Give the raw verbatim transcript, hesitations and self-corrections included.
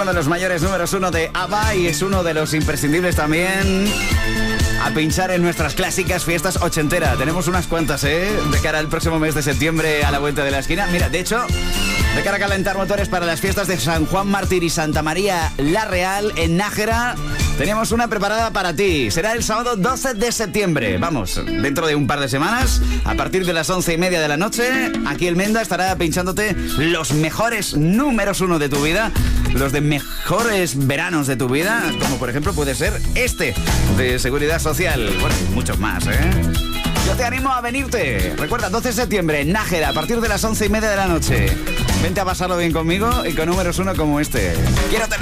Uno de los mayores números uno de ABBA y es uno de los imprescindibles también a pinchar en nuestras clásicas fiestas ochenteras. Tenemos unas cuantas, ¿eh? De cara al próximo mes de septiembre a la vuelta de la esquina. Mira, de hecho, de cara a calentar motores para las fiestas de San Juan Mártir y Santa María la Real en Nájera, tenemos una preparada para ti. Será el sábado doce de septiembre. Vamos, dentro de un par de semanas, a partir de las once y media de la noche, aquí el Menda estará pinchándote los mejores números uno de tu vida, los de mejores veranos de tu vida, como por ejemplo puede ser este de Seguridad Social. Bueno, muchos más, ¿eh? Yo te animo a venirte. Recuerda, doce de septiembre, Nájera, a partir de las once y media de la noche. Vente a pasarlo bien conmigo y con números uno como este. Quiero tener